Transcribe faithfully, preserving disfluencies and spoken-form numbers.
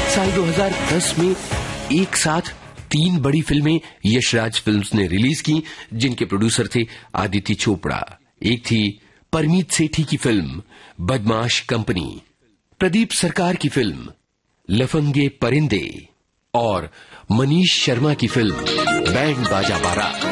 साल दो हज़ार दस में एक साथ तीन बड़ी फिल्में यशराज फिल्म्स ने रिलीज की, जिनके प्रोड्यूसर थे आदित्य चोपड़ा। एक थी परमीत सेठी की फिल्म बदमाश कंपनी, प्रदीप सरकार की फिल्म लफंगे परिंदे और मनीष शर्मा की फिल्म बैंड बाजा बारात।